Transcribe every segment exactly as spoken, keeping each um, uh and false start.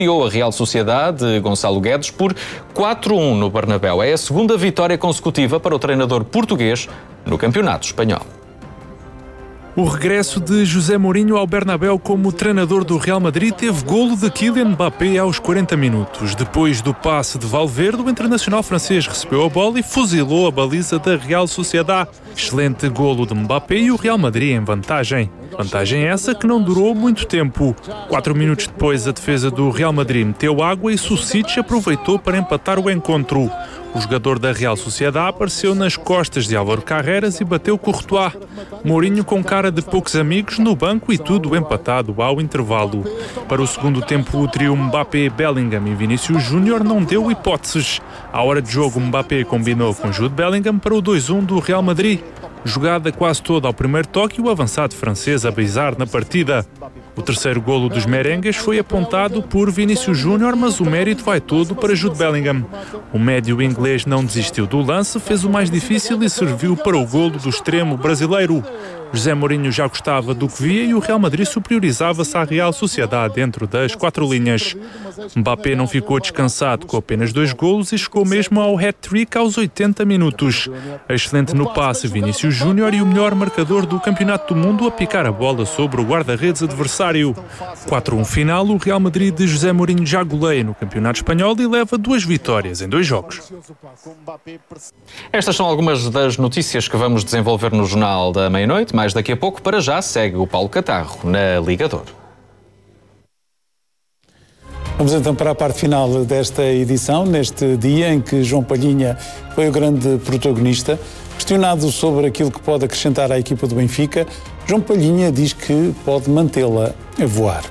Ganhou a Real Sociedade de Gonçalo Guedes por quatro a um no Bernabéu. É a segunda vitória consecutiva para o treinador português no Campeonato Espanhol. O regresso de José Mourinho ao Bernabéu como treinador do Real Madrid teve golo de Kylian Mbappé aos quarenta minutos. Depois do passe de Valverde, o internacional francês recebeu a bola e fuzilou a baliza da Real Sociedade. Excelente golo de Mbappé e o Real Madrid em vantagem. Vantagem essa que não durou muito tempo. Quatro minutos depois, a defesa do Real Madrid meteu água e Susic aproveitou para empatar o encontro. O jogador da Real Sociedade apareceu nas costas de Álvaro Carreras e bateu Courtois. Mourinho com cara de poucos amigos no banco e tudo empatado ao intervalo. Para o segundo tempo, o trio Mbappé, Bellingham e Vinícius Júnior não deu hipóteses. À hora de jogo, Mbappé combinou com Jude Bellingham para o dois a um do Real Madrid. Jogada quase toda ao primeiro toque e o avançado francês a brisar na partida. O terceiro golo dos merengues foi apontado por Vinícius Júnior, mas o mérito vai todo para Jude Bellingham. O médio inglês não desistiu do lance, fez o mais difícil e serviu para o golo do extremo brasileiro. José Mourinho já gostava do que via e o Real Madrid superiorizava-se à Real Sociedade dentro das quatro linhas. Mbappé não ficou descansado com apenas dois golos e chegou mesmo ao hat-trick aos oitenta minutos. Excelente no passe Vinícius Júnior e o melhor marcador do Campeonato do Mundo a picar a bola sobre o guarda-redes adversário. quatro a um final, o Real Madrid de José Mourinho já goleia no Campeonato Espanhol e leva duas vitórias em dois jogos. Estas são algumas das notícias que vamos desenvolver no Jornal da Meia-Noite. Mais daqui a pouco, para já, segue o Paulo Catarro na Liga de Ouro. Vamos então para a parte final desta edição, neste dia em que João Palhinha foi o grande protagonista. Questionado sobre aquilo que pode acrescentar à equipa do Benfica, João Palhinha diz que pode mantê-la a voar.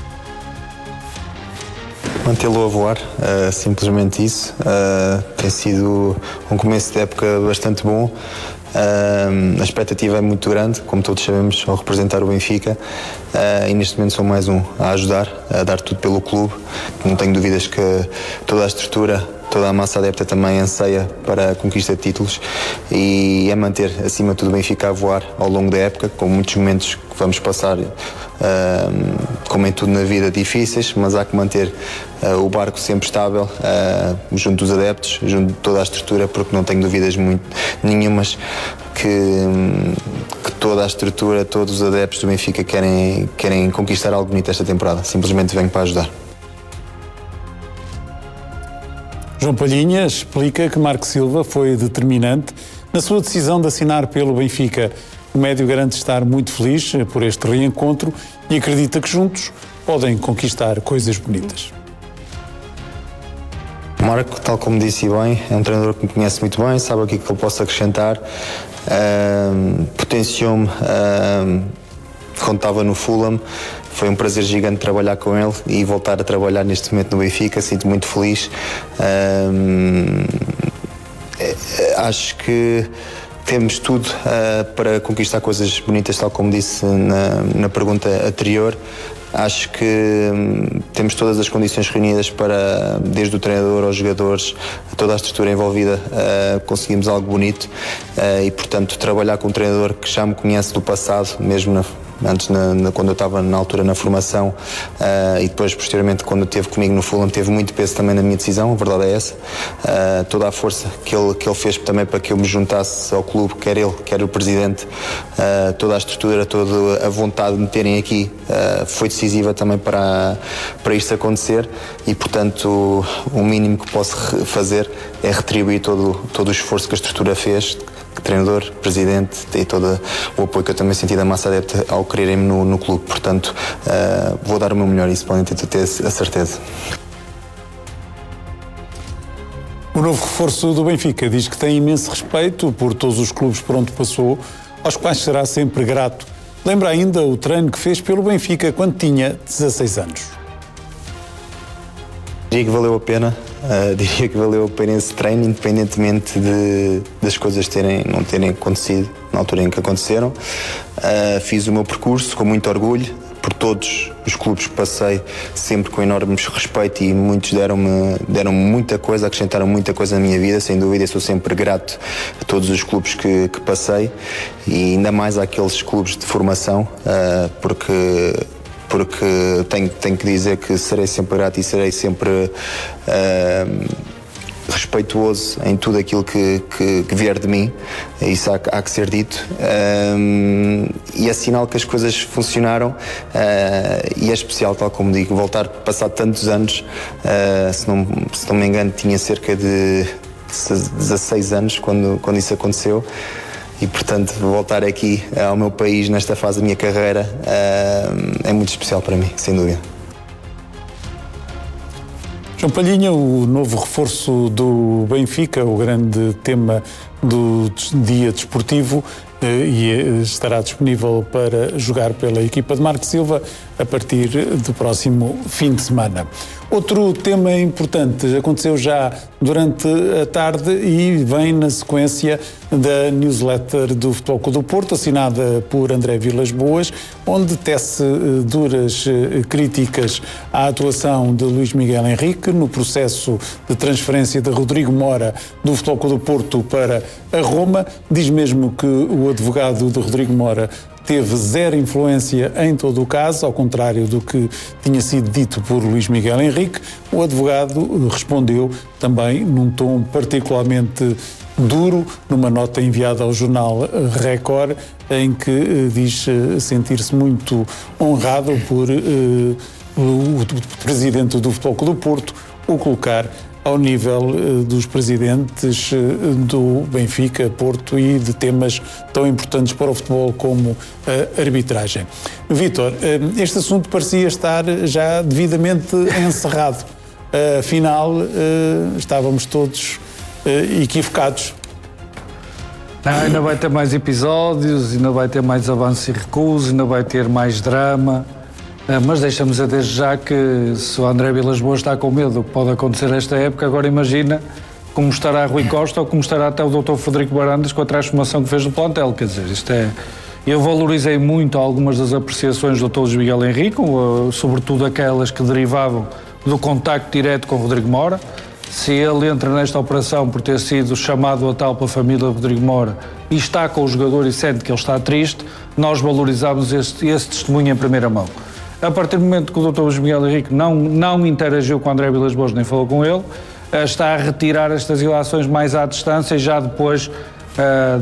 Mantê-lo a voar, uh, simplesmente isso. Uh, tem sido um começo de época bastante bom. Uh, a expectativa é muito grande, como todos sabemos, ao representar o Benfica, uh, e neste momento sou mais um a ajudar, a dar tudo pelo clube. Não tenho dúvidas que toda a estrutura, toda a massa adepta também anseia para a conquista de títulos e é manter acima de tudo o Benfica a voar ao longo da época, com muitos momentos que vamos passar, uh, como em tudo na vida, difíceis, mas há que manter uh, o barco sempre estável, uh, junto dos adeptos, junto de toda a estrutura, porque não tenho dúvidas muito, nenhumas que, um, que toda a estrutura, todos os adeptos do Benfica querem, querem conquistar algo bonito esta temporada. Simplesmente venho para ajudar. João Palhinha explica que Marco Silva foi determinante na sua decisão de assinar pelo Benfica. O médio garante estar muito feliz por este reencontro e acredita que juntos podem conquistar coisas bonitas. Marco, tal como disse bem, é um treinador que me conhece muito bem, sabe aquilo que ele possa acrescentar, uh, potenciou-me uh, quando estava no Fulham. Foi um prazer gigante trabalhar com ele e voltar a trabalhar neste momento no Benfica. Sinto muito feliz. Um, acho que temos tudo uh, para conquistar coisas bonitas, tal como disse na, na pergunta anterior. Acho que hum, temos todas as condições reunidas para, desde o treinador aos jogadores, toda a estrutura envolvida, uh, conseguimos algo bonito uh, e, portanto, trabalhar com um treinador que já me conhece do passado, mesmo na antes na, na, quando eu estava na altura na formação uh, e depois posteriormente quando esteve comigo no Fulham, teve muito peso também na minha decisão, a verdade é essa. Uh, toda a força que ele, que ele fez também para que eu me juntasse ao clube, quer ele, quer o presidente, uh, toda a estrutura, toda a vontade de me terem aqui uh, foi decisiva também para, para isto acontecer e, portanto, o mínimo que posso fazer é retribuir todo, todo o esforço que a estrutura fez, treinador, presidente e todo o apoio que eu também senti da massa adepta ao quererem-me no, no clube. Portanto, uh, vou dar o meu melhor e isso podem ter, ter a certeza. O novo reforço do Benfica diz que tem imenso respeito por todos os clubes por onde passou, aos quais será sempre grato. Lembra ainda o treino que fez pelo Benfica quando tinha dezasseis anos. Diria que valeu a pena, uh, diria que valeu a pena esse treino, independentemente de, das coisas terem, não terem acontecido na altura em que aconteceram. Uh, fiz o meu percurso com muito orgulho, por todos os clubes que passei, sempre com enorme respeito e muitos deram-me deram muita coisa, acrescentaram muita coisa na minha vida, sem dúvida. Eu sou sempre grato a todos os clubes que, que passei e ainda mais àqueles clubes de formação, uh, porque porque tenho, tenho que dizer que serei sempre grato e serei sempre uh, respeituoso em tudo aquilo que, que, que vier de mim, isso há, há que ser dito, um, e é sinal que as coisas funcionaram, uh, e é especial, tal como digo, voltar passado tantos anos, uh, se, não, se não me engano tinha cerca de dezasseis anos quando, quando isso aconteceu, e portanto voltar aqui ao meu país nesta fase da minha carreira uh, é muito especial para mim, sem dúvida. João Palhinha, o novo reforço do Benfica, o grande tema do dia desportivo, e estará disponível para jogar pela equipa de Marco Silva a partir do próximo fim de semana. Outro tema importante aconteceu já durante a tarde e vem na sequência da newsletter do Futebol Clube do Porto, assinada por André Vilas-Boas, onde tece duras críticas à atuação de Luís Miguel Henrique no processo de transferência de Rodrigo Mora do Futebol Clube do Porto para a Roma. Diz mesmo que o advogado de Rodrigo Mora teve zero influência em todo o caso, ao contrário do que tinha sido dito por Luís Miguel Henrique. O advogado respondeu também num tom particularmente duro, numa nota enviada ao jornal Record, em que diz sentir-se muito honrado por uh, o presidente do Futebol Clube do Porto o colocar ao nível uh, dos presidentes uh, do Benfica, Porto e de temas tão importantes para o futebol como a arbitragem. Vítor, uh, este assunto parecia estar já devidamente encerrado. Uh, afinal, uh, estávamos todos uh, equivocados. Não, ainda vai ter mais episódios, ainda vai ter mais avanços e recuos, ainda vai ter mais drama. Mas deixa-me dizer desde já que se o André Vilas-Boas está com medo do que pode acontecer nesta época, agora imagina como estará Rui Costa ou como estará até o doutor Frederico Barandas com a transformação que fez no plantel. Quer dizer, isto é... Eu valorizei muito algumas das apreciações do doutor Luís Miguel Henrique, sobretudo aquelas que derivavam do contacto direto com o Rodrigo Mora. Se ele entra nesta operação por ter sido chamado a tal pela família de Rodrigo Mora e está com o jogador e sente que ele está triste, nós valorizamos esse, esse testemunho em primeira mão. A partir do momento que o doutor Luís Miguel Henrique não, não interagiu com o André Vilas-Boas nem falou com ele, está a retirar estas ilações mais à distância e já depois uh,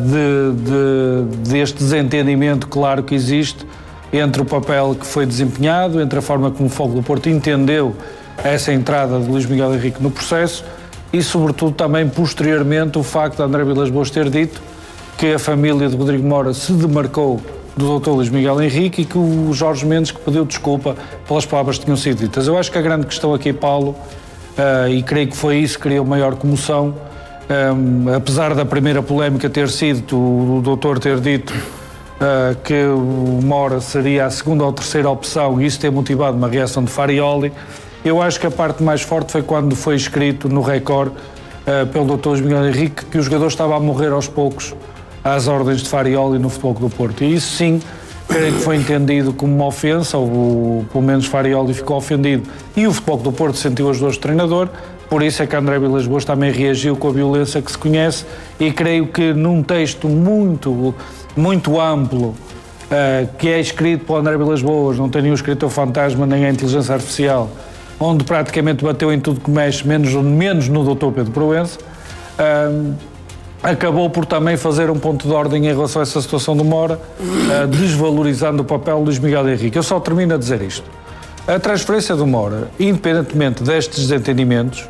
de, de, deste desentendimento claro que existe entre o papel que foi desempenhado, entre a forma como o Fogo do Porto entendeu essa entrada de Luís Miguel Henrique no processo e, sobretudo, também posteriormente o facto de André Vilas-Boas ter dito que a família de Rodrigo Mora se demarcou do doutor Luís Miguel Henrique e que o Jorge Mendes que pediu desculpa pelas palavras que tinham sido ditas. Eu acho que a grande questão aqui, Paulo, uh, e creio que foi isso que criou maior comoção, um, apesar da primeira polémica ter sido o, o doutor ter dito uh, que o Mora seria a segunda ou terceira opção e isso ter motivado uma reação de Farioli, eu acho que a parte mais forte foi quando foi escrito no Record uh, pelo doutor Luís Miguel Henrique que o jogador estava a morrer aos poucos às ordens de Farioli no Futebol Clube do Porto. E isso sim, creio que foi entendido como uma ofensa, ou pelo menos Farioli ficou ofendido e o Futebol Clube do Porto sentiu as dores do treinador, por isso é que André Vilas-Boas também reagiu com a violência que se conhece e creio que num texto muito, muito amplo, uh, que é escrito por André Vilas-Boas, não tem nenhum escritor fantasma nem a inteligência artificial, onde praticamente bateu em tudo que mexe, menos, menos no doutor Pedro Proença, uh, acabou por também fazer um ponto de ordem em relação a essa situação do Mora, uh, desvalorizando o papel de Luís Miguel Henrique. Eu só termino a dizer isto. A transferência do Mora, independentemente destes desentendimentos,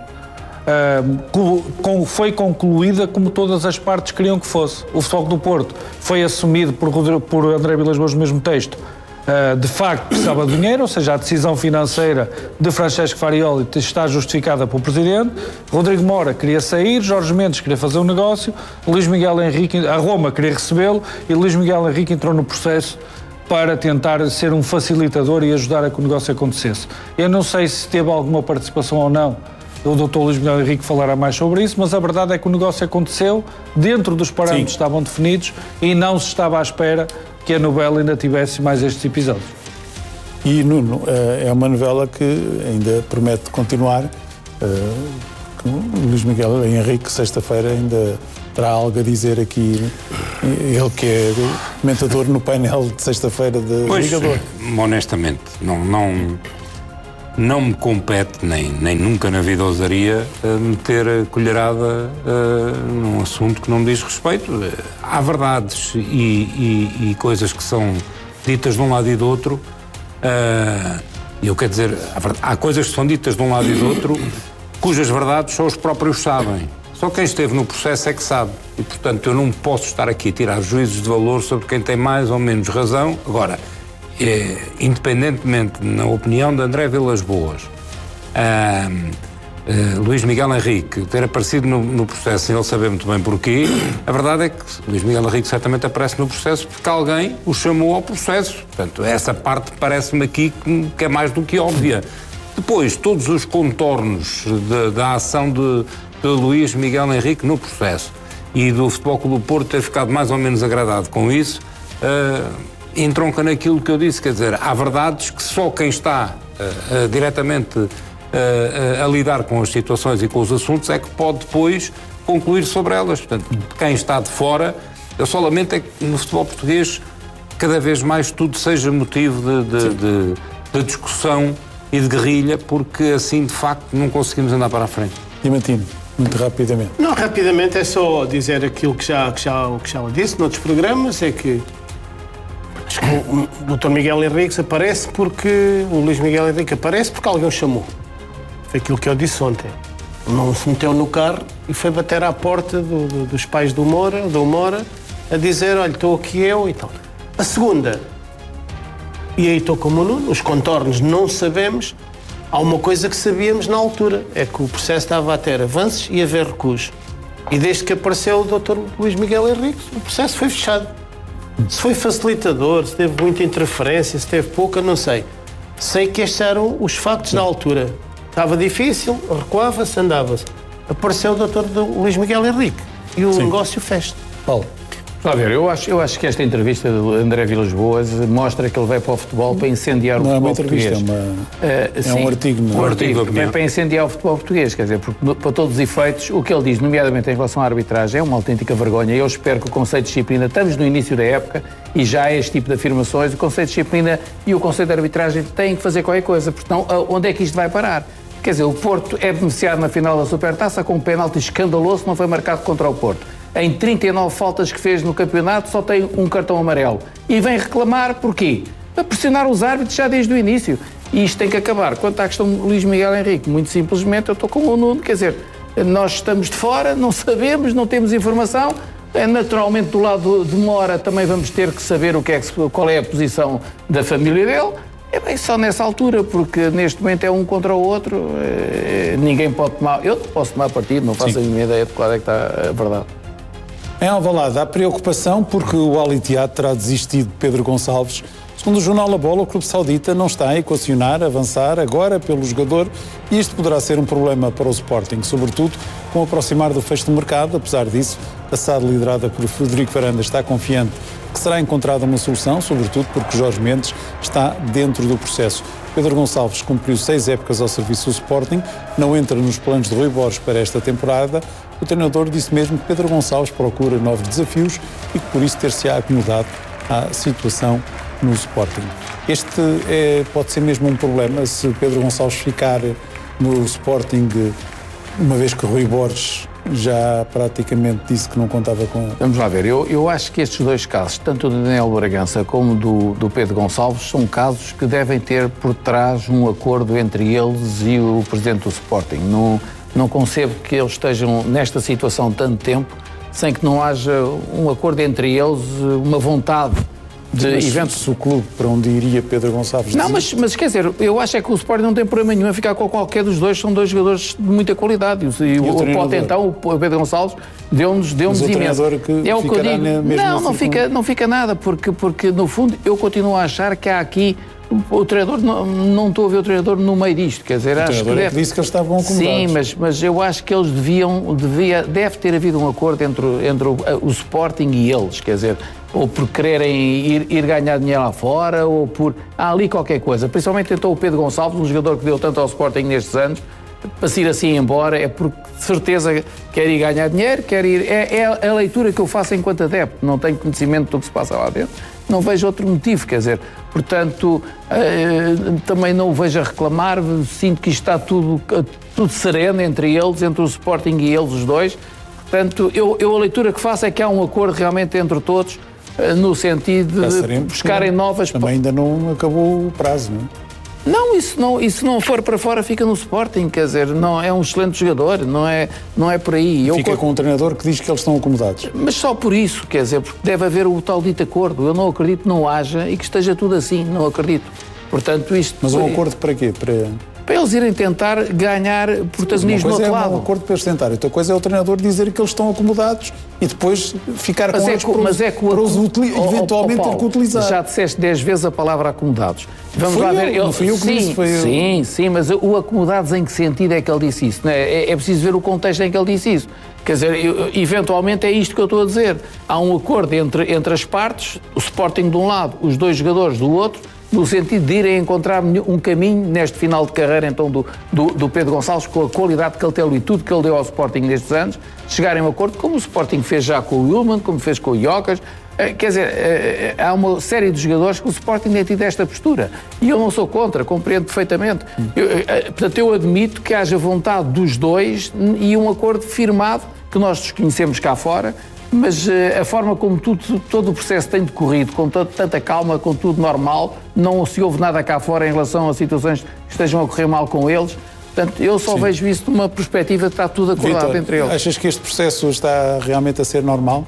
uh, foi concluída como todas as partes queriam que fosse. O Futebol do Porto foi assumido por, por André Vilas-Boas no mesmo texto. Uh, de facto precisava de dinheiro, ou seja, a decisão financeira de Francesco Farioli está justificada pelo Presidente. Rodrigo Mora queria sair, Jorge Mendes queria fazer um negócio, Luís Miguel Henrique, a Roma queria recebê-lo e Luís Miguel Henrique entrou no processo para tentar ser um facilitador e ajudar a que o negócio acontecesse. Eu não sei se teve alguma participação ou não, o doutor Luís Miguel Henrique falará mais sobre isso, mas a verdade é que o negócio aconteceu dentro dos parâmetros que estavam definidos e não se estava à espera que a novela ainda tivesse mais estes episódios. E, Nuno, é uma novela que ainda promete continuar. O Luís Miguel Henrique, sexta-feira, ainda terá algo a dizer aqui, ele que é comentador no painel de sexta-feira de pois, Ligador. Honestamente, não, não, não me compete, nem, nem nunca na vida ousaria, meter a colherada uh, num assunto que não me diz respeito. Há verdades e, e, e coisas que são ditas de um lado e do outro. Uh, eu quero dizer, há coisas que são ditas de um lado e do outro, cujas verdades só os próprios sabem. Só quem esteve no processo é que sabe. E, portanto, eu não posso estar aqui a tirar juízos de valor sobre quem tem mais ou menos razão. Agora, é, independentemente, na opinião de André Vilas Boas, ah, ah, Luís Miguel Henrique ter aparecido no, no processo, e ele saber muito bem porquê, a verdade é que Luís Miguel Henrique certamente aparece no processo porque alguém o chamou ao processo. Portanto, essa parte parece-me aqui que, que é mais do que óbvia. Depois, todos os contornos de, da ação de de Luís Miguel Henrique no processo e do Futebol Clube do Porto ter ficado mais ou menos agradado com isso, uh, entronca naquilo que eu disse, quer dizer, há verdades que só quem está uh, uh, diretamente uh, uh, a lidar com as situações e com os assuntos é que pode depois concluir sobre elas. Portanto, quem está de fora, eu só lamento é que no futebol português cada vez mais tudo seja motivo de, de, de, de discussão e de guerrilha, porque assim de facto não conseguimos andar para a frente. Diamantino, muito rapidamente. Não, rapidamente é só dizer aquilo que já, que já, que já disse noutros programas, é que acho que o doutor Miguel Henrique aparece porque o Luís Miguel Henrique aparece porque alguém o chamou. Foi aquilo que eu disse ontem. Não se meteu no carro e foi bater à porta do, do, dos pais do Moura, do Moura, a dizer, olha, estou aqui eu e tal. A segunda, e aí estou como o Nuno, os contornos não sabemos. Há uma coisa que sabíamos na altura, é que o processo estava a ter avanços e a haver recuos. E desde que apareceu o doutor Luís Miguel Henrique, o processo foi fechado. Se foi facilitador, se teve muita interferência, se teve pouca, não sei. Sei que estes eram os factos na altura. Estava difícil, recuava-se, andava-se. Apareceu o doutor Luís Miguel Henrique e o Sim. negócio fecha. Paulo. A ver, eu acho, eu acho que esta entrevista do André Vilas Boas mostra que ele veio para o futebol para incendiar o não futebol português. Não é uma entrevista, é, uma, uh, é um artigo. Um artigo, artigo para incendiar o futebol português, quer dizer, porque para todos os efeitos, o que ele diz, nomeadamente em relação à arbitragem, é uma autêntica vergonha. Eu espero que o conceito de disciplina, estamos no início da época e já há este tipo de afirmações, o conceito de disciplina e o conceito de arbitragem têm que fazer qualquer coisa, porque senão, onde é que isto vai parar? Quer dizer, o Porto é beneficiado na final da Supertaça com um penalti escandaloso que não foi marcado contra o Porto. Em trinta e nove faltas que fez no campeonato, só tem um cartão amarelo. E vem reclamar, porquê? Para pressionar os árbitros já desde o início. E isto tem que acabar. Quanto à questão de Luís Miguel Henrique, muito simplesmente, eu estou com o Nuno, quer dizer, nós estamos de fora, não sabemos, não temos informação. Naturalmente, do lado de Moura, também vamos ter que saber o que é, qual é a posição da família dele. É bem só nessa altura, porque neste momento é um contra o outro, é, ninguém pode tomar... Eu posso tomar partido, não faço Sim. a minha ideia de qual é que está a verdade. Em Alvalade há preocupação porque o Al Ittihad terá desistido de Pedro Gonçalves. Segundo o jornal A Bola, o clube saudita não está a equacionar, avançar agora pelo jogador e isto poderá ser um problema para o Sporting, sobretudo com o aproximar do fecho do mercado. Apesar disso, a S A D liderada por Frederico Varandas está confiante que será encontrada uma solução, sobretudo porque Jorge Mendes está dentro do processo. Pedro Gonçalves cumpriu seis épocas ao serviço do Sporting, não entra nos planos de Rui Borges para esta temporada. O treinador disse mesmo que Pedro Gonçalves procura novos desafios e que por isso ter-se-á acomodado à situação no Sporting. Este é, pode ser mesmo um problema se Pedro Gonçalves ficar no Sporting, uma vez que Rui Borges já praticamente disse que não contava com... Vamos lá ver, eu, eu acho que estes dois casos, tanto do Daniel Bragança como do, do Pedro Gonçalves, são casos que devem ter por trás um acordo entre eles e o presidente do Sporting. Não, não concebo que eles estejam nesta situação tanto tempo sem que não haja um acordo entre eles, uma vontade de mas eventos. Se o clube para onde iria Pedro Gonçalves... Não, mas, mas quer dizer, eu acho é que o Sporting não tem problema nenhum a ficar com qualquer dos dois, são dois jogadores de muita qualidade. E, e o, o Pote, então, o Pedro Gonçalves, deu-nos deu-nos imenso. Que é o que eu digo. Não, não fica, não fica nada, porque, porque no fundo eu continuo a achar que há aqui o treinador, não, não estou a ver o treinador no meio disto, quer dizer, o acho que, deve... é que disse que eles estavam acomodados. Sim, mas, mas eu acho que eles deviam, devia, deve ter havido um acordo entre, entre o, o Sporting e eles, quer dizer, ou por quererem ir, ir ganhar dinheiro lá fora, ou por... Há ali qualquer coisa, principalmente então o Pedro Gonçalves, um jogador que deu tanto ao Sporting nestes anos, para se ir assim embora, é porque de certeza quer ir ganhar dinheiro, quer ir... É, é a leitura que eu faço enquanto adepto, não tenho conhecimento do que se passa lá dentro, não vejo outro motivo, quer dizer, portanto, eh, também não o vejo a reclamar, sinto que isto está tudo, tudo sereno entre eles, entre o Sporting e eles os dois, portanto, eu, eu a leitura que faço é que há um acordo realmente entre todos, eh, no sentido de buscarem novas... Também ainda não acabou o prazo, não é? Não, isso não, isso não for para fora fica no Sporting, quer dizer, não, é um excelente jogador, não é, não é por aí. Fica eu, com um treinador que diz que eles estão acomodados. Mas só por isso, quer dizer, porque deve haver o tal dito acordo. Eu não acredito que não haja e que esteja tudo assim, não acredito. Portanto, isto... Mas um acordo para quê? Para... para eles irem tentar ganhar protagonismo do outro lado. É um acordo para eles tentarem, outra coisa é o treinador dizer que eles estão acomodados e depois ficar mas com é eles que, para, mas é que o, para os utili- oh, eventualmente oh, oh, ter que utilizar. Já disseste dez vezes a palavra acomodados. Vamos foi lá eu, ver. Ele, não fui eu que sim, disse, foi eu. Sim, sim, mas o acomodados em que sentido é que ele disse isso? Não é? É, é preciso ver o contexto em que ele disse isso. Quer dizer, eu, eventualmente é isto que eu estou a dizer. Há um acordo entre, entre as partes, o Sporting de um lado, os dois jogadores do outro, no sentido de irem encontrar um caminho neste final de carreira então do, do, do Pedro Gonçalves, com a qualidade que ele tem e tudo que ele deu ao Sporting nestes anos, chegarem a um acordo, como o Sporting fez já com o Ullmann, como fez com o Jokers. Quer dizer, há uma série de jogadores que o Sporting tem tido esta postura. E eu não sou contra, compreendo perfeitamente. Eu, portanto, eu admito que haja vontade dos dois e um acordo firmado, que nós desconhecemos cá fora, mas uh, a forma como tudo, todo o processo tem decorrido, com todo, tanta calma, com tudo normal, não se ouve nada cá fora em relação a situações que estejam a correr mal com eles. Portanto, eu só Sim. vejo isso de uma perspectiva de estar tudo acordado Vítor, entre eles. Achas que este processo está realmente a ser normal?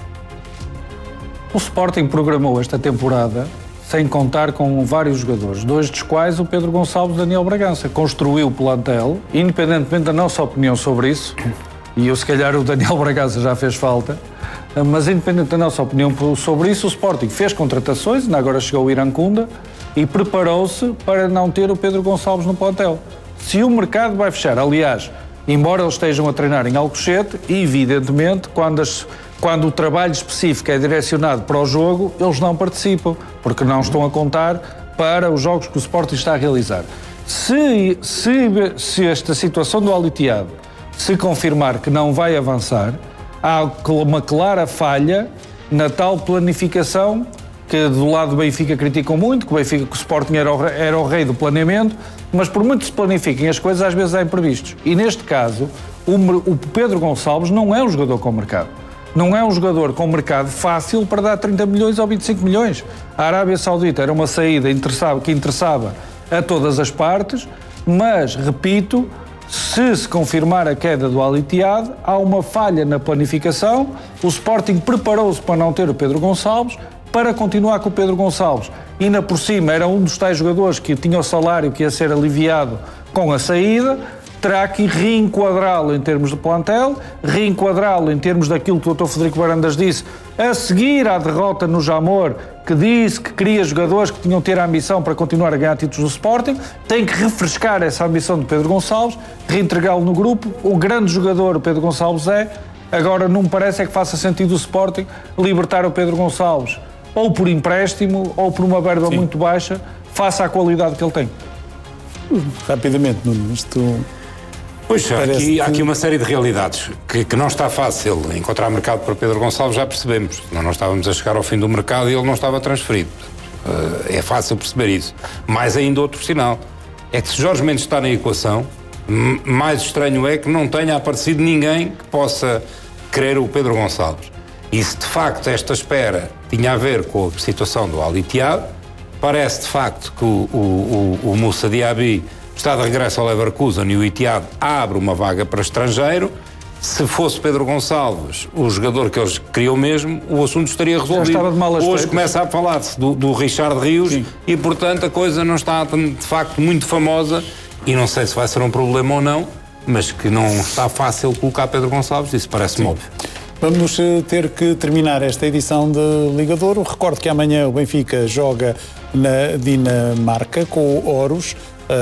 O Sporting programou esta temporada sem contar com vários jogadores, dois dos quais o Pedro Gonçalves e Daniel Bragança. Construiu o plantel, independentemente da nossa opinião sobre isso, e eu, se calhar, o Daniel Bragança já fez falta, mas independente da nossa opinião sobre isso, o Sporting fez contratações, ainda agora chegou o Irancunda, e preparou-se para não ter o Pedro Gonçalves no plantel. Se o mercado vai fechar, aliás, embora eles estejam a treinar em Alcochete, evidentemente, quando, as, quando o trabalho específico é direcionado para o jogo, eles não participam, porque não estão a contar para os jogos que o Sporting está a realizar. Se, se, se esta situação do Al-Ittihad se confirmar que não vai avançar, há uma clara falha na tal planificação que do lado do Benfica criticam muito, que o Benfica, que o Sporting era o, era o rei do planeamento, mas por muito que se planifiquem as coisas, às vezes há imprevistos. E neste caso, o, o Pedro Gonçalves não é um jogador com mercado. Não é um jogador com mercado fácil para dar trinta milhões ou vinte e cinco milhões. A Arábia Saudita era uma saída interessava, que interessava a todas as partes, mas, repito, se se confirmar a queda do Al-Ittihad, há uma falha na planificação. O Sporting preparou-se para não ter o Pedro Gonçalves, para continuar com o Pedro Gonçalves. E ainda por cima era um dos tais jogadores que tinha o salário que ia ser aliviado com a saída. Terá que reenquadrá-lo em termos de plantel, reenquadrá-lo em termos daquilo que o doutor Frederico Varandas disse, a seguir à derrota no Jamor, que disse que queria jogadores que tinham de ter a ambição para continuar a ganhar títulos do Sporting, tem que refrescar essa ambição de Pedro Gonçalves, reentregá-lo no grupo. O grande jogador, o Pedro Gonçalves, é. Agora não me parece é que faça sentido o Sporting libertar o Pedro Gonçalves, ou por empréstimo, ou por uma verba Sim. muito baixa, face à qualidade que ele tem. Rapidamente, Nuno, isto... Pois, há aqui, há aqui uma série de realidades que, que não está fácil encontrar mercado para Pedro Gonçalves, já percebemos. Nós não estávamos a chegar ao fim do mercado e ele não estava transferido. Uh, é fácil perceber isso. Mais ainda outro sinal, é que se Jorge Mendes está na equação, m- mais estranho é que não tenha aparecido ninguém que possa querer o Pedro Gonçalves. E se de facto esta espera tinha a ver com a situação do Al-Ittihad, parece de facto que o, o, o, o Moussa Diaby está de regresso ao Leverkusen e o Ittihad abre uma vaga para estrangeiro. Se fosse Pedro Gonçalves, o jogador que eles queriam mesmo, o assunto estaria resolvido. Já estava de malas Hoje feitas. começa a falar-se do, do Richard Rios Sim. e, portanto, a coisa não está de facto muito famosa e não sei se vai ser um problema ou não, mas que não está fácil colocar Pedro Gonçalves, isso parece-me óbvio. Vamos ter que terminar esta edição de Liga de Ouro. Recordo que amanhã o Benfica joga na Dinamarca com o Horus.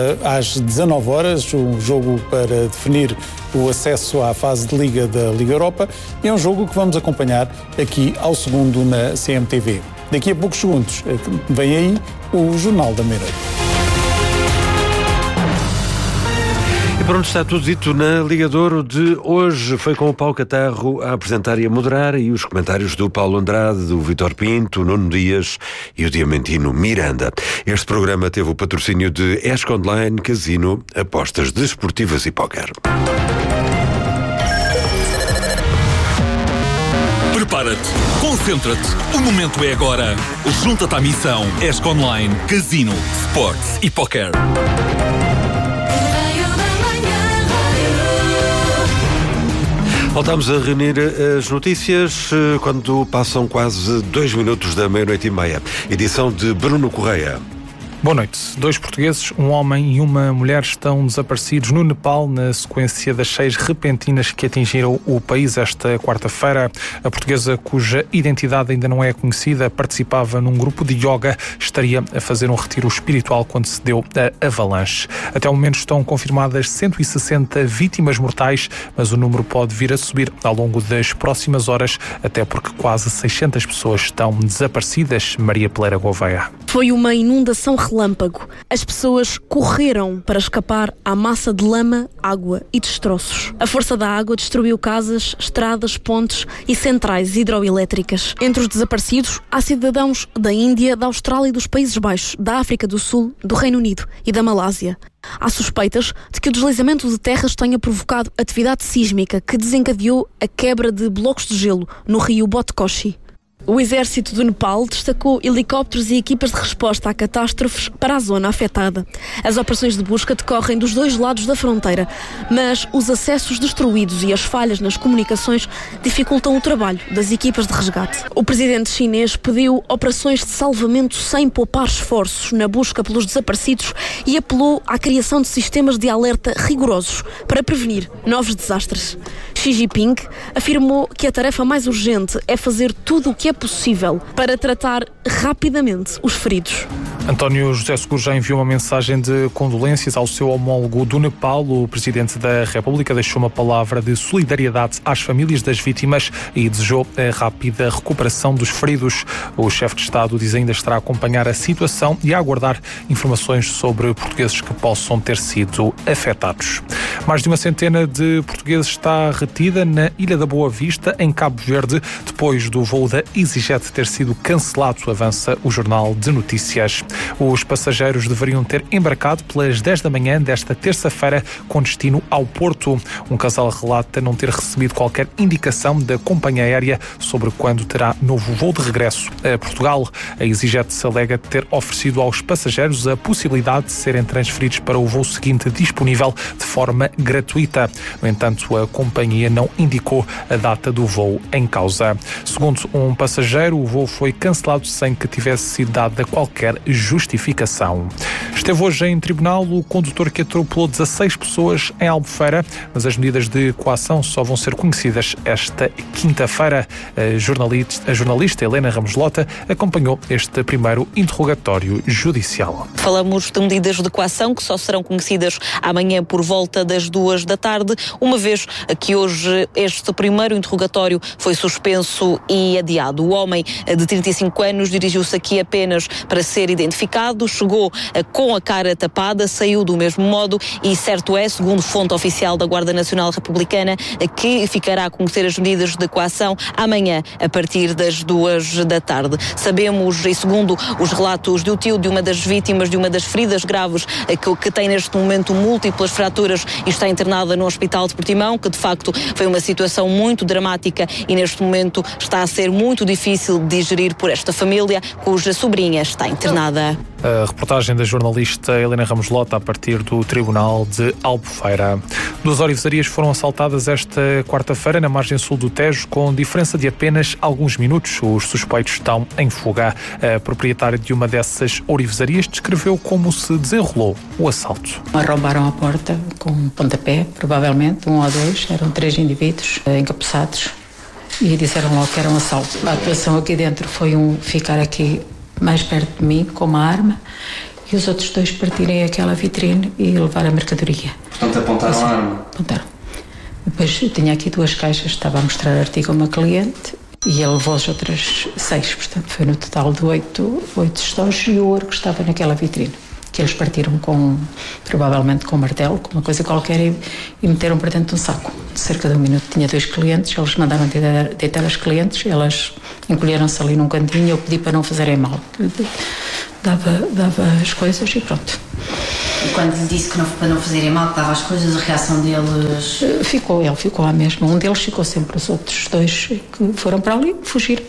Às dezanove horas, um jogo para definir o acesso à fase de Liga da Liga Europa. É um jogo que vamos acompanhar aqui ao segundo na C M T V. Daqui a poucos segundos vem aí o Jornal da Meia-Noite. pronto, está tudo dito na Liga de Ouro de hoje. Foi com o Paulo Catarro a apresentar e a moderar, e os comentários do Paulo Andrade, do Vítor Pinto, Nuno Dias e o Diamantino Miranda. Este programa teve o patrocínio de Esco Online, Casino, apostas desportivas e póquer. Prepara-te, concentra-te, o momento é agora. Junta-te à missão Esco Online, Casino, Sports e Póquer. Voltamos a reunir as notícias quando passam quase dois minutos da meia-noite e meia. Edição de Bruno Correia. Boa noite. Dois portugueses, um homem e uma mulher estão desaparecidos no Nepal na sequência das cheias repentinas que atingiram o país esta quarta-feira. A portuguesa, cuja identidade ainda não é conhecida, participava num grupo de yoga, estaria a fazer um retiro espiritual quando se deu a avalanche. Até o momento estão confirmadas cento e sessenta vítimas mortais, mas o número pode vir a subir ao longo das próximas horas, até porque quase seiscentas pessoas estão desaparecidas. Maria Peleira Gouveia. Foi uma inundação relâmpago. As pessoas correram para escapar à massa de lama, água e destroços. A força da água destruiu casas, estradas, pontes e centrais hidroelétricas. Entre os desaparecidos, há cidadãos da Índia, da Austrália e dos Países Baixos, da África do Sul, do Reino Unido e da Malásia. Há suspeitas de que o deslizamento de terras tenha provocado atividade sísmica que desencadeou a quebra de blocos de gelo no rio Botkoshi. O exército do Nepal destacou helicópteros e equipas de resposta a catástrofes para a zona afetada. As operações de busca decorrem dos dois lados da fronteira, mas os acessos destruídos e as falhas nas comunicações dificultam o trabalho das equipas de resgate. O presidente chinês pediu operações de salvamento sem poupar esforços na busca pelos desaparecidos e apelou à criação de sistemas de alerta rigorosos para prevenir novos desastres. Xi Jinping afirmou que a tarefa mais urgente é fazer tudo o que é possível para tratar rapidamente os feridos. António José Seguro já enviou uma mensagem de condolências ao seu homólogo do Nepal. O Presidente da República deixou uma palavra de solidariedade às famílias das vítimas e desejou a rápida recuperação dos feridos. O chefe de Estado diz ainda estar a acompanhar a situação e a aguardar informações sobre portugueses que possam ter sido afetados. Mais de uma centena de portugueses está retida na Ilha da Boa Vista, em Cabo Verde, depois do voo da EasyJet ter sido cancelado, avança o Jornal de Notícias. Os passageiros deveriam ter embarcado pelas dez da manhã desta terça-feira com destino ao Porto. Um casal relata não ter recebido qualquer indicação da companhia aérea sobre quando terá novo voo de regresso a Portugal. A EasyJet se alega ter oferecido aos passageiros a possibilidade de serem transferidos para o voo seguinte disponível de forma gratuita. No entanto, a companhia não indicou a data do voo em causa. Segundo um passageiro, o voo foi cancelado sem que tivesse sido dada qualquer justificação. Esteve hoje em tribunal o condutor que atropelou dezasseis pessoas em Albufeira, mas as medidas de coação só vão ser conhecidas esta quinta-feira. A jornalista, a jornalista Helena Ramos Lota acompanhou este primeiro interrogatório judicial. Falamos de medidas de coação que só serão conhecidas amanhã por volta das duas da tarde, uma vez que hoje este primeiro interrogatório foi suspenso e adiado. O homem de trinta e cinco anos dirigiu-se aqui apenas para ser identificado, chegou com a cara tapada, saiu do mesmo modo e certo é, segundo fonte oficial da Guarda Nacional Republicana, que ficará a conhecer as medidas de coação amanhã a partir das duas da tarde. Sabemos, e segundo os relatos do tio de uma das vítimas, de uma das feridas graves, que, que tem neste momento múltiplas fraturas e está internada no Hospital de Portimão, que de facto foi uma situação muito dramática e neste momento está a ser muito difícil de digerir por esta família, cuja sobrinha está internada. A reportagem da jornalista Helena Ramos Lota a partir do Tribunal de Albufeira. Duas orivesarias foram assaltadas esta quarta-feira na margem sul do Tejo, com diferença de apenas alguns minutos. Os suspeitos estão em fuga. A proprietária de uma dessas orivesarias descreveu como se desenrolou o assalto. Arrombaram a porta com um pontapé, provavelmente, um ou dois, eram três indivíduos encapuçados e disseram logo que era um assalto. A atuação aqui dentro foi um ficar aqui mais perto de mim com uma arma e os outros dois partirem aquela vitrine e levar a mercadoria. Portanto, apontaram assim, a arma? Apontaram. Depois eu tinha aqui duas caixas, estava a mostrar artigo a uma cliente e ele levou as outras seis, portanto foi no total de oito, oito estoques e o ouro que estava naquela vitrine, que eles partiram com, provavelmente com um martelo, com uma coisa qualquer, e, e meteram para dentro de um saco. De cerca de um minuto tinha dois clientes, eles mandaram deitar, deitar as clientes, elas encolheram-se ali num cantinho, eu pedi para não fazerem mal. Dava, dava as coisas e pronto. E quando lhe disse que não, para não fazerem mal, que dava as coisas, a reação deles... Ficou, ele ficou lá mesmo. Um deles ficou sempre, os outros dois que foram para ali, fugiram.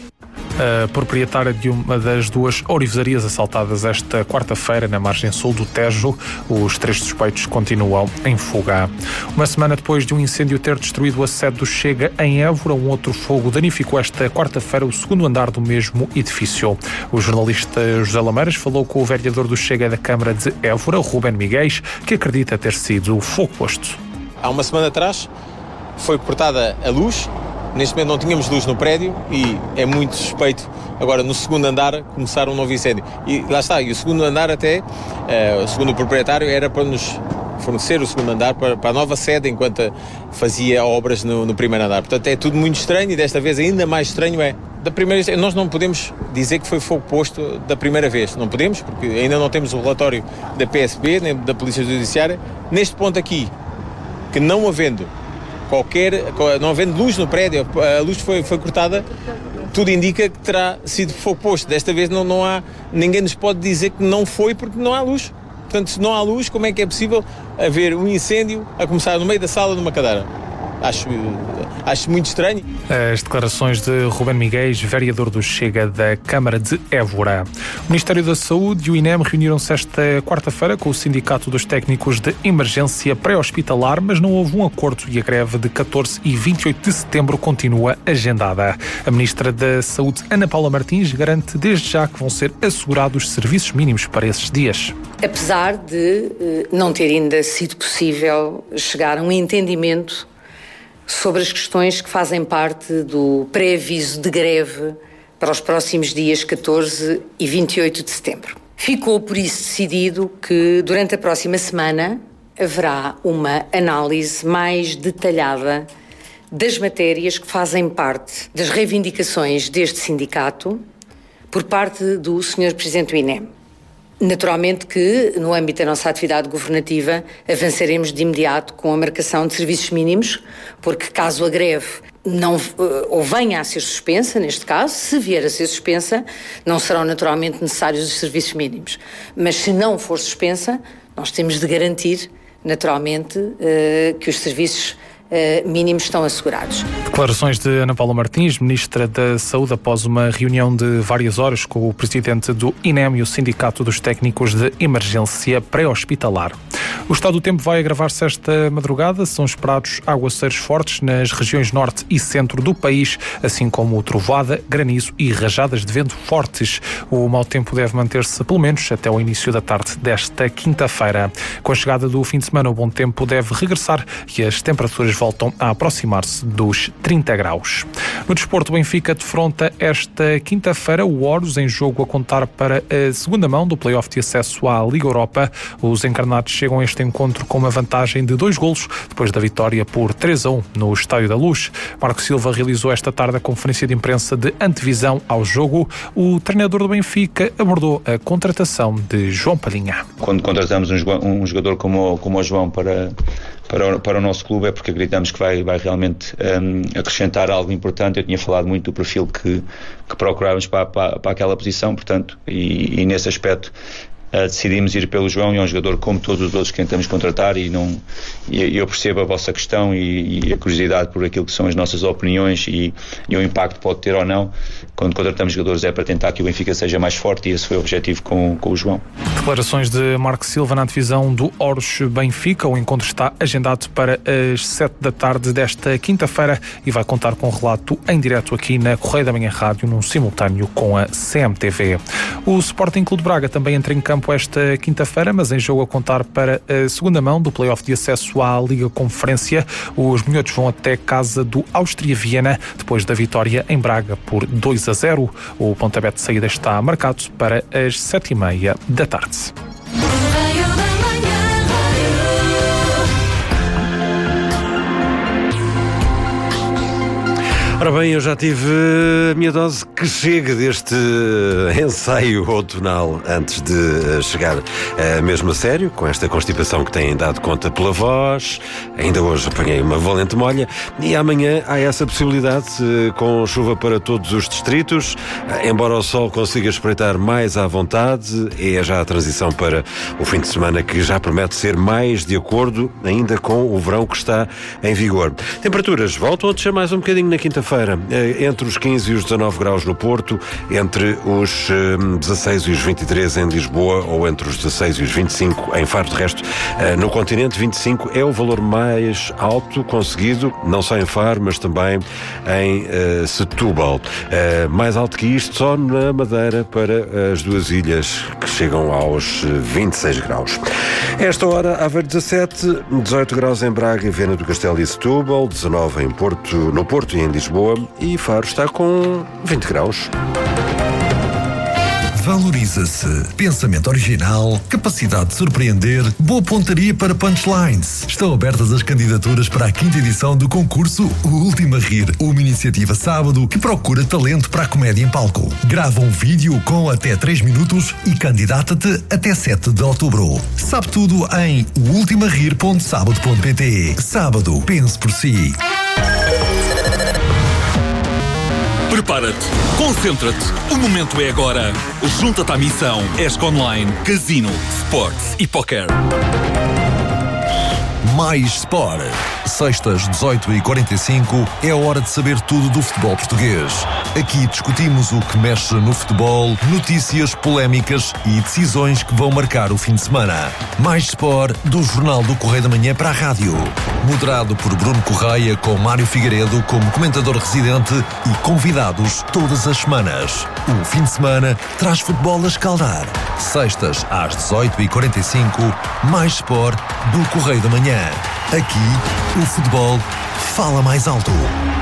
A proprietária de uma das duas ourivesarias assaltadas esta quarta-feira na margem sul do Tejo. Os três suspeitos continuam em fuga. Uma semana depois de um incêndio ter destruído a sede do Chega em Évora, um outro fogo danificou esta quarta-feira o segundo andar do mesmo edifício. O jornalista José Lameiras falou com o vereador do Chega da Câmara de Évora, Ruben Miguéis, que acredita ter sido fogo posto. Há uma semana atrás foi cortada a luz. Neste momento não tínhamos luz no prédio e é muito suspeito agora no segundo andar começar um novo incêndio. E lá está, e o segundo andar até, uh, segundo o proprietário, era para nos fornecer o segundo andar para, para a nova sede enquanto fazia obras no, no primeiro andar. Portanto é tudo muito estranho e desta vez ainda mais estranho é, da primeira, nós não podemos dizer que foi fogo posto da primeira vez, não podemos, porque ainda não temos o relatório da P S B, nem da Polícia Judiciária. Neste ponto aqui, que não havendo qualquer, não havendo luz no prédio, a luz foi, foi cortada, tudo indica que terá sido fogo posto. Desta vez não, não há, ninguém nos pode dizer que não foi porque não há luz. Portanto, se não há luz, como é que é possível haver um incêndio a começar no meio da sala numa cadeira? Acho, acho muito estranho. As declarações de Ruben Miguéis, vereador do Chega da Câmara de Évora. O Ministério da Saúde e o I N E M reuniram-se esta quarta-feira com o Sindicato dos Técnicos de Emergência Pré-Hospitalar, mas não houve um acordo e a greve de catorze e vinte e oito de setembro continua agendada. A Ministra da Saúde, Ana Paula Martins, garante desde já que vão ser assegurados serviços mínimos para esses dias. Apesar de eh, não ter ainda sido possível chegar a um entendimento sobre as questões que fazem parte do pré-aviso de greve para os próximos dias catorze e vinte e oito de setembro. Ficou, por isso, decidido que durante a próxima semana haverá uma análise mais detalhada das matérias que fazem parte das reivindicações deste sindicato por parte do senhor Presidente do I N E M. Naturalmente que, no âmbito da nossa atividade governativa, avançaremos de imediato com a marcação de serviços mínimos, porque caso a greve não, ou venha a ser suspensa, neste caso, se vier a ser suspensa, não serão naturalmente necessários os serviços mínimos. Mas se não for suspensa, nós temos de garantir, naturalmente, que os serviços Uh, mínimos estão assegurados. Declarações de Ana Paula Martins, Ministra da Saúde, após uma reunião de várias horas com o Presidente do I N E M e o Sindicato dos Técnicos de Emergência Pré-Hospitalar. O estado do tempo vai agravar-se esta madrugada. São esperados aguaceiros fortes nas regiões norte e centro do país, assim como trovoada, granizo e rajadas de vento fortes. O mau tempo deve manter-se pelo menos até o início da tarde desta quinta-feira. Com a chegada do fim de semana, o bom tempo deve regressar e as temperaturas voltam a aproximar-se dos trinta graus. No desporto, o Benfica defronta esta quinta-feira o Horus, em jogo a contar para a segunda mão do play-off de acesso à Liga Europa. Os encarnados chegam a este encontro com uma vantagem de dois golos, depois da vitória por três a um no Estádio da Luz. Marco Silva realizou esta tarde a conferência de imprensa de antevisão ao jogo. O treinador do Benfica abordou a contratação de João Palhinha. Quando contratamos um jogador como, como o João para... Para o, para o nosso clube é porque acreditamos que vai, vai realmente um, acrescentar algo importante. Eu tinha falado muito do perfil que, que procurávamos para, para, para aquela posição, portanto, e, e nesse aspecto uh, decidimos ir pelo João, e é um jogador como todos os outros que tentamos contratar, e, não, e eu percebo a vossa questão e, e a curiosidade por aquilo que são as nossas opiniões e, e o impacto que pode ter ou não. Quando contratamos jogadores é para tentar que o Benfica seja mais forte, e esse foi o objetivo com, com o João. Declarações de Marco Silva na divisão do Horus Benfica. O encontro está agendado para as sete da tarde desta quinta-feira e vai contar com um relato em direto aqui na Correia da Manhã Rádio, num simultâneo com a C M T V. O Sporting Clube de Braga também entra em campo esta quinta-feira, mas em jogo a contar para a segunda mão do play-off de acesso à Liga Conferência. Os minhotos vão até casa do Áustria Viena, depois da vitória em Braga por dois a zero. O pontapé de saída está marcado para as sete e meia da tarde. Ora bem, eu já tive a minha dose que chega deste ensaio outonal antes de chegar uh, mesmo a sério, com esta constipação que têm dado conta pela voz. Ainda hoje apanhei uma valente molha e amanhã há essa possibilidade, uh, com chuva para todos os distritos, uh, embora o sol consiga espreitar mais à vontade. É já a transição para o fim de semana que já promete ser mais de acordo ainda com o verão que está em vigor. Temperaturas voltam a descer mais um bocadinho na quinta-feira. Entre os quinze e os dezanove graus no Porto, entre os dezasseis e os vinte e três em Lisboa, ou entre os dezasseis e os vinte e cinco em Faro. De resto, no continente, vinte e cinco é o valor mais alto conseguido, não só em Faro, mas também em uh, Setúbal. Uh, mais alto que isto só na Madeira, para as duas ilhas, que chegam aos vinte e seis graus. Esta hora, Aveiro dezassete, dezoito graus em Braga e Viana do Castelo e Setúbal, dezanove em Porto, no Porto e em Lisboa, e Faro está com vinte graus. Valoriza-se. Pensamento original, capacidade de surpreender, boa pontaria para punchlines. Estão abertas as candidaturas para a quinta edição do concurso O Último a Rir, uma iniciativa sábado que procura talento para a comédia em palco. Grava um vídeo com até três minutos e candidata-te até sete de outubro. Sabe tudo em o ultimo a rir ponto sábado ponto pt. Sábado, pense por si. Prepara-te, concentra-te, o momento é agora. Junta-te à missão ESC Online, Casino, Sports e Poker. Mais Sport. Sextas, dezoito e quarenta e cinco, é a hora de saber tudo do futebol português. Aqui discutimos o que mexe no futebol, notícias, polémicas e decisões que vão marcar o fim de semana. Mais Sport, do Jornal do Correio da Manhã para a rádio. Moderado por Bruno Correia, com Mário Figueiredo como comentador residente e convidados todas as semanas. O fim de semana traz futebol a escaldar. Sextas, às dezoito e quarenta e cinco, Mais Sport, do Correio da Manhã. Aqui, o futebol fala mais alto.